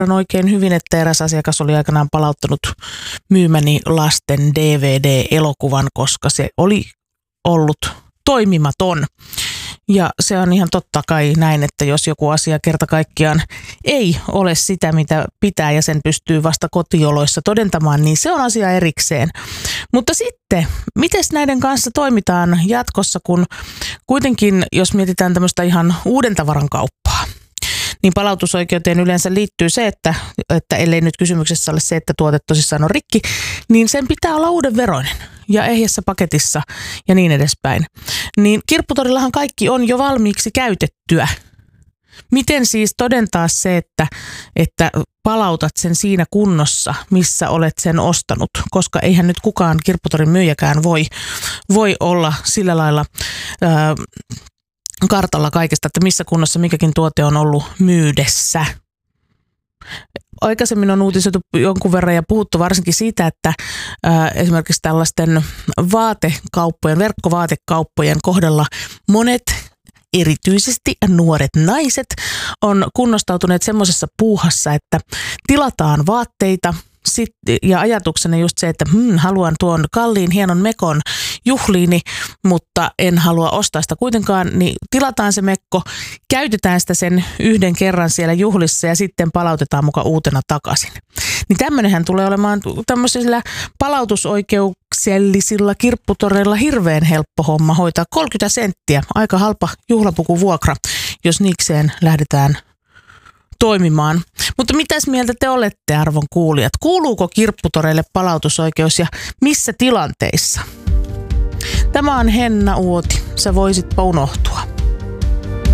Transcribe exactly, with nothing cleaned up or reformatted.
oikein hyvin, että eräs asiakas oli aikanaan palauttanut myymäni lasten D V D-elokuvan, koska se oli ollut toimimaton. Ja se on ihan totta kai näin, että jos joku asia kerta kaikkiaan ei ole sitä, mitä pitää ja sen pystyy vasta kotioloissa todentamaan, niin se on asia erikseen. Mutta sitten, miten näiden kanssa toimitaan jatkossa, kun kuitenkin, jos mietitään tämmöistä ihan uuden tavaran kauppaa, niin palautusoikeuteen yleensä liittyy se, että, että ellei nyt kysymyksessä ole se, että tuote tosissaan on rikki, niin sen pitää olla uuden veroinen ja ehjässä paketissa ja niin edespäin. Niin kirpputorillahan kaikki on jo valmiiksi käytettyä. Miten siis todentaa se, että, että palautat sen siinä kunnossa, missä olet sen ostanut, koska eihän nyt kukaan kirpputorin myyjäkään voi, voi olla sillä lailla ää, kartalla kaikesta, että missä kunnossa mikäkin tuote on ollut myydessä. Aikaisemmin on uutisoitu jonkun verran ja puhuttu varsinkin siitä, että ää, esimerkiksi tällaisten vaatekauppojen, verkkovaatekauppojen kohdalla monet, erityisesti nuoret naiset, on kunnostautuneet semmoisessa puuhassa, että tilataan vaatteita sit, ja ajatuksena just se, että hmm, haluan tuon kalliin hienon mekon juhliini, mutta en halua ostaa sitä kuitenkaan, niin tilataan se mekko, käytetään sitä sen yhden kerran siellä juhlissa ja sitten palautetaan muka uutena takaisin. Niin tämmöinenhän tulee olemaan tämmöisillä palautusoikeuksellisilla kirpputoreilla hirveän helppo homma hoitaa. kolmekymmentä senttiä, aika halpa juhlapukuvuokra, jos niikseen lähdetään toimimaan. Mutta mitäs mieltä te olette, arvon kuulijat? Kuuluuko kirpputoreille palautusoikeus ja missä tilanteissa? Tämä on Henna Uoti. Sä voisitpa unohtua.